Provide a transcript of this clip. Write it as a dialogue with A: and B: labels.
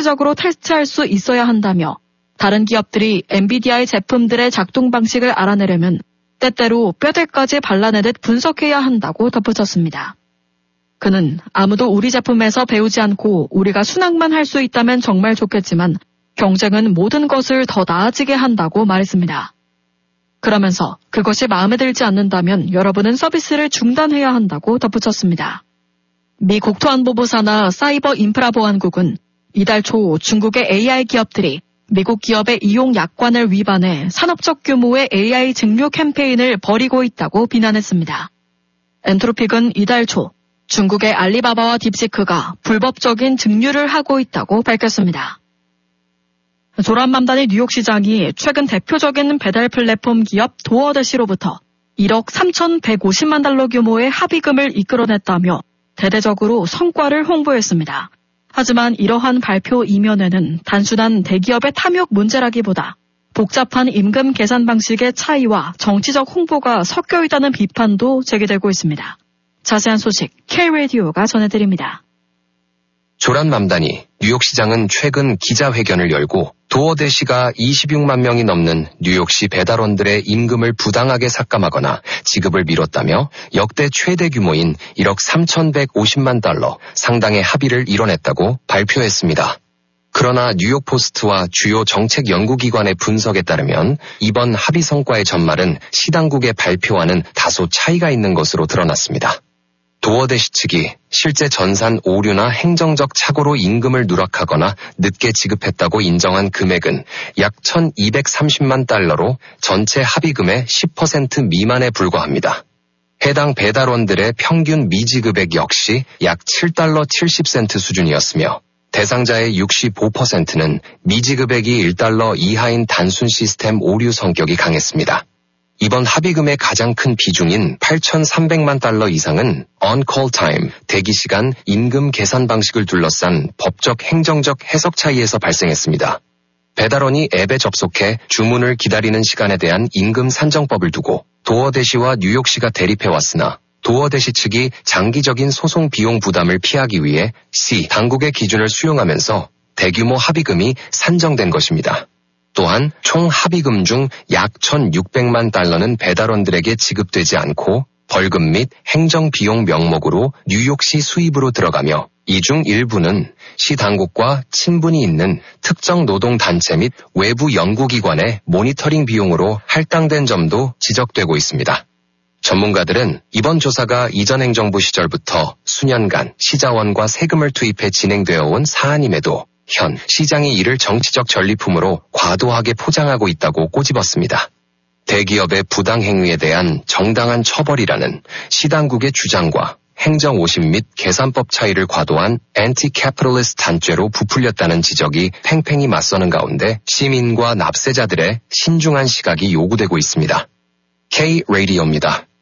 A: 정치적으로 테스트할 수 있어야 한다며 다른 기업들이 엔비디아의 제품들의 작동 방식을 알아내려면 때때로 뼈대까지 발라내듯 분석해야 한다고 덧붙였습니다. 그는 아무도 우리 제품에서 배우지 않고 우리가 순항만 할 수 있다면 정말 좋겠지만 경쟁은 모든 것을 더 나아지게 한다고 말했습니다. 그러면서 그것이 마음에 들지 않는다면 여러분은 서비스를 중단해야 한다고 덧붙였습니다. 미 국토안보부 산하 사이버 인프라 보안국은 이달 초 중국의 AI 기업들이 미국 기업의 이용 약관을 위반해 산업적 규모의 AI 증류 캠페인을 벌이고 있다고 비난했습니다. 엔트로픽은 이달 초 중국의 알리바바와 딥시크가 불법적인 증류를 하고 있다고 밝혔습니다. 조란맘다니 뉴욕시장이 최근 대표적인 배달 플랫폼 기업 도어대시로부터 1억 3,150만 달러 규모의 합의금을 이끌어냈다며 대대적으로 성과를 홍보했습니다. 하지만 이러한 발표 이면에는 단순한 대기업의 탐욕 문제라기보다 복잡한 임금 계산 방식의 차이와 정치적 홍보가 섞여 있다는 비판도 제기되고 있습니다. 자세한 소식 K-라디오가 전해드립니다.
B: 조란맘다니 뉴욕시장은 최근 기자회견을 열고 도어대시가 26만 명이 넘는 뉴욕시 배달원들의 임금을 부당하게 삭감하거나 지급을 미뤘다며 역대 최대 규모인 1억 3,150만 달러 상당의 합의를 이뤄냈다고 발표했습니다. 그러나 뉴욕포스트와 주요 정책 연구기관의 분석에 따르면 이번 합의 성과의 전말은 시당국의 발표와는 다소 차이가 있는 것으로 드러났습니다. 도어대시 측이 실제 전산 오류나 행정적 착오로 임금을 누락하거나 늦게 지급했다고 인정한 금액은 약 1,230만 달러로 전체 합의금의 10% 미만에 불과합니다. 해당 배달원들의 평균 미지급액 역시 약 7달러 70센트 수준이었으며 대상자의 65%는 미지급액이 1달러 이하인 단순 시스템 오류 성격이 강했습니다. 이번 합의금의 가장 큰 비중인 8,300만 달러 이상은 on-call time, 대기시간, 임금 계산 방식을 둘러싼 법적 행정적 해석 차이에서 발생했습니다. 배달원이 앱에 접속해 주문을 기다리는 시간에 대한 임금 산정법을 두고 도어대시와 뉴욕시가 대립해왔으나 도어대시 측이 장기적인 소송 비용 부담을 피하기 위해 당국의 기준을 수용하면서 대규모 합의금이 산정된 것입니다. 또한 총 합의금 중 약 1,600만 달러는 배달원들에게 지급되지 않고 벌금 및 행정비용 명목으로 뉴욕시 수입으로 들어가며 이 중 일부는 시 당국과 친분이 있는 특정 노동단체 및 외부 연구기관의 모니터링 비용으로 할당된 점도 지적되고 있습니다. 전문가들은 이번 조사가 이전 행정부 시절부터 수년간 시자원과 세금을 투입해 진행되어 온 사안임에도 현 시장이 이를 정치적 전리품으로 과도하게 포장하고 있다고 꼬집었습니다. 대기업의 부당 행위에 대한 정당한 처벌이라는 시당국의 주장과 행정 오심 및 계산법 차이를 과도한 엔티-캐피털리스트 단죄로 부풀렸다는 지적이 팽팽히 맞서는 가운데 시민과 납세자들의 신중한 시각이 요구되고 있습니다. K-라디오입니다.